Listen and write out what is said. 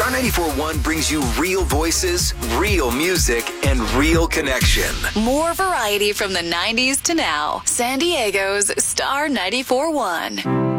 Star 94.1 brings you real voices, real music, and real connection. More variety from the 90s to now. San Diego's Star 94.1.